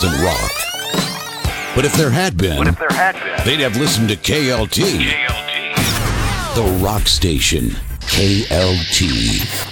rock. But if there had been, they'd have listened to KLT. The rock station, KLT.